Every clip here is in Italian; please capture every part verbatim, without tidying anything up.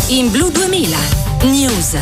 In Blu duemila News.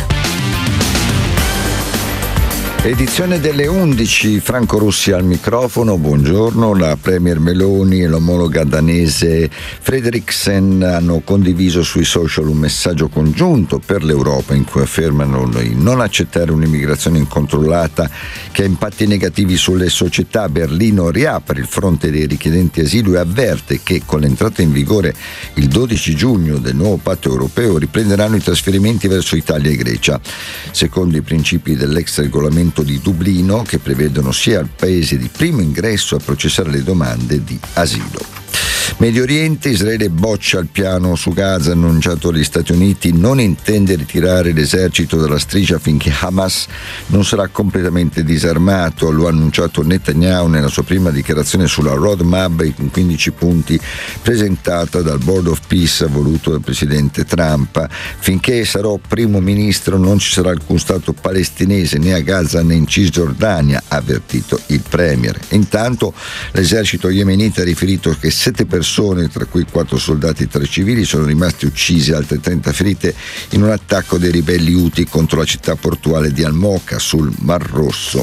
Edizione delle undici, Franco Russi al microfono, buongiorno. La premier Meloni e l'omologa danese Frederiksen hanno condiviso sui social un messaggio congiunto per l'Europa in cui affermano di non accettare un'immigrazione incontrollata che ha impatti negativi sulle società. Berlino riapre il fronte dei richiedenti asilo e avverte che con l'entrata in vigore il dodici giugno del nuovo patto europeo riprenderanno i trasferimenti verso Italia e Grecia, secondo i principi dell'ex regolamento di Dublino, che prevedono sia il paese di primo ingresso a processare le domande di asilo. Medio Oriente, Israele boccia il piano su Gaza annunciato dagli Stati Uniti, non intende ritirare l'esercito dalla striscia finché Hamas non sarà completamente disarmato. Lo ha annunciato Netanyahu nella sua prima dichiarazione sulla roadmap in quindici punti presentata dal Board of Peace voluto dal presidente Trump. Finché sarò primo ministro non ci sarà alcun stato palestinese né a Gaza né in Cisgiordania, ha avvertito il premier. Intanto l'esercito yemenita ha riferito che sette persone, tra cui quattro soldati e tre civili, sono rimasti uccisi e altre trenta ferite in un attacco dei ribelli Houthi contro la città portuale di Al-Moka sul Mar Rosso.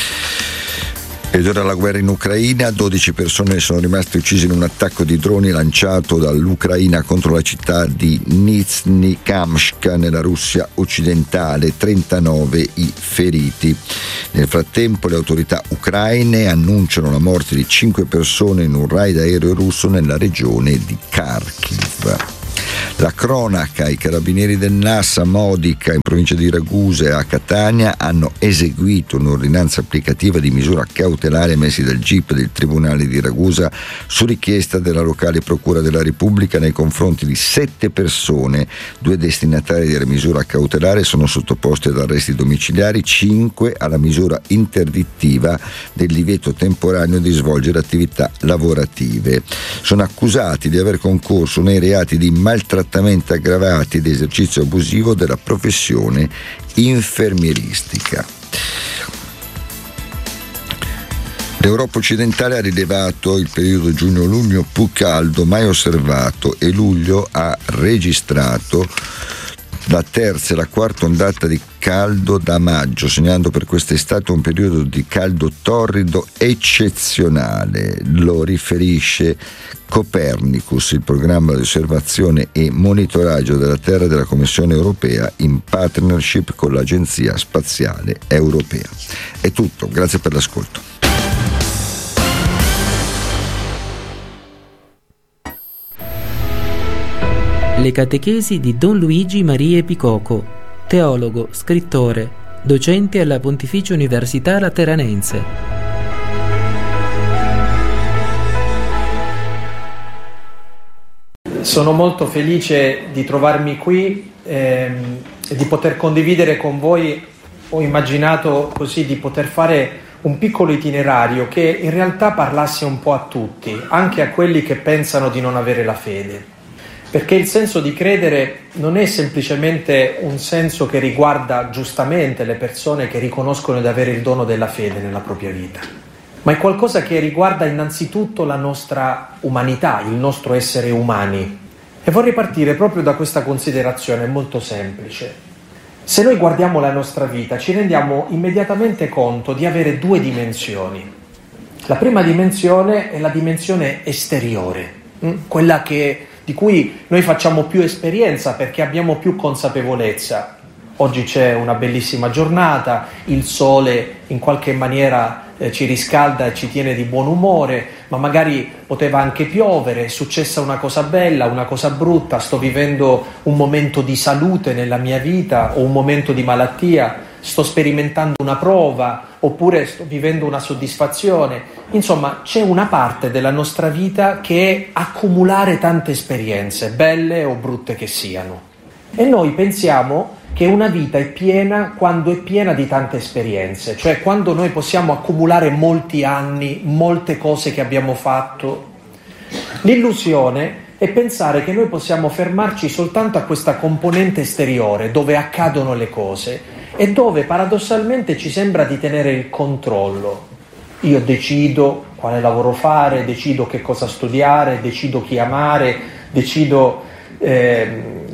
Ed ora la guerra in Ucraina, dodici persone sono rimaste uccise in un attacco di droni lanciato dall'Ucraina contro la città di Nizhny Kamsk nella Russia occidentale, trentanove i feriti. Nel frattempo le autorità ucraine annunciano la morte di cinque persone in un raid aereo russo nella regione di Kharkiv. La cronaca, i carabinieri del N A S a Modica in provincia di Ragusa e a Catania hanno eseguito un'ordinanza applicativa di misura cautelare emessi dal G I P del Tribunale di Ragusa su richiesta della locale Procura della Repubblica nei confronti di sette persone. Due destinatari della misura cautelare sono sottoposti ad arresti domiciliari, cinque alla misura interdittiva del divieto temporaneo di svolgere attività lavorative. Sono accusati di aver concorso nei reati di maltrattamenti aggravati ed esercizio abusivo della professione infermieristica. L'Europa occidentale ha rilevato il periodo giugno-luglio più caldo mai osservato e luglio ha registrato la terza e la quarta ondata di caldo da maggio, segnando per quest'estate un periodo di caldo torrido eccezionale. Lo riferisce Copernicus, il programma di osservazione e monitoraggio della Terra della Commissione europea in partnership con l'Agenzia Spaziale Europea. È tutto, grazie per l'ascolto. Le catechesi di Don Luigi Marie Picoco, teologo, scrittore, docente alla Pontificia Università Lateranense. Sono molto felice di trovarmi qui ehm, e di poter condividere con voi. Ho immaginato così di poter fare un piccolo itinerario che in realtà parlasse un po' a tutti, anche a quelli che pensano di non avere la fede. Perché il senso di credere non è semplicemente un senso che riguarda giustamente le persone che riconoscono di avere il dono della fede nella propria vita, ma è qualcosa che riguarda innanzitutto la nostra umanità, il nostro essere umani. E vorrei partire proprio da questa considerazione molto semplice. Se noi guardiamo la nostra vita, ci rendiamo immediatamente conto di avere due dimensioni. La prima dimensione è la dimensione esteriore, quella che di cui noi facciamo più esperienza perché abbiamo più consapevolezza. Oggi c'è una bellissima giornata, il sole in qualche maniera eh, ci riscalda e ci tiene di buon umore, ma magari poteva anche piovere, è successa una cosa bella, una cosa brutta, sto vivendo un momento di salute nella mia vita o un momento di malattia, sto sperimentando una prova oppure sto vivendo una soddisfazione. Insomma, c'è una parte della nostra vita che è accumulare tante esperienze, belle o brutte che siano. E noi pensiamo che una vita è piena quando è piena di tante esperienze, cioè quando noi possiamo accumulare molti anni, molte cose che abbiamo fatto. L'illusione è pensare che noi possiamo fermarci soltanto a questa componente esteriore, dove accadono le cose e dove paradossalmente ci sembra di tenere il controllo. Io decido quale lavoro fare, decido che cosa studiare, decido chi amare, decido eh,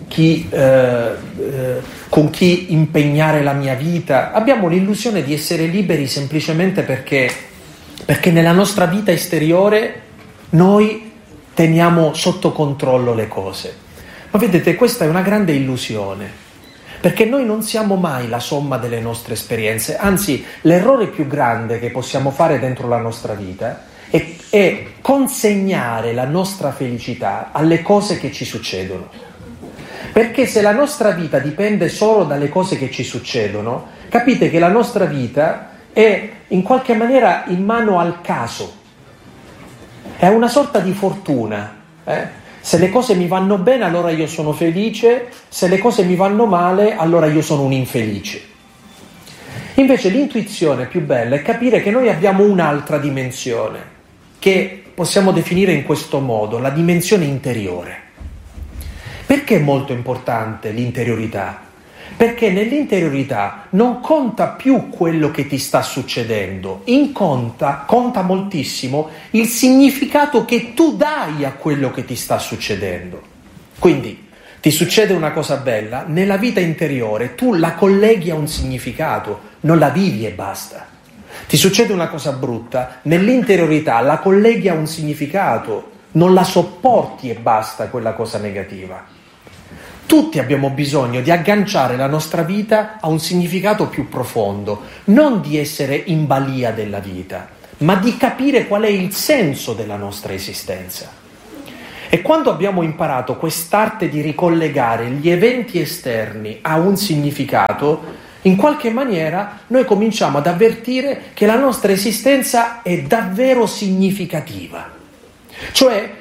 chi, eh, eh, con chi impegnare la mia vita. Abbiamo l'illusione di essere liberi semplicemente perché, perché nella nostra vita esteriore noi teniamo sotto controllo le cose. Ma vedete, questa è una grande illusione, perché noi non siamo mai la somma delle nostre esperienze. Anzi, l'errore più grande che possiamo fare dentro la nostra vita è, è consegnare la nostra felicità alle cose che ci succedono. Perché se la nostra vita dipende solo dalle cose che ci succedono, capite che la nostra vita è in qualche maniera in mano al caso, è una sorta di fortuna. Eh? Se le cose mi vanno bene, allora io sono felice, se le cose mi vanno male, allora io sono un infelice. Invece l'intuizione più bella è capire che noi abbiamo un'altra dimensione, che possiamo definire in questo modo, la dimensione interiore. Perché è molto importante l'interiorità? Perché nell'interiorità non conta più quello che ti sta succedendo, in conta, conta moltissimo il significato che tu dai a quello che ti sta succedendo. Quindi ti succede una cosa bella, nella vita interiore tu la colleghi a un significato, non la vivi e basta. Ti succede una cosa brutta, nell'interiorità la colleghi a un significato, non la sopporti e basta quella cosa negativa. Tutti abbiamo bisogno di agganciare la nostra vita a un significato più profondo, non di essere in balia della vita, ma di capire qual è il senso della nostra esistenza. E quando abbiamo imparato quest'arte di ricollegare gli eventi esterni a un significato, in qualche maniera noi cominciamo ad avvertire che la nostra esistenza è davvero significativa. Cioè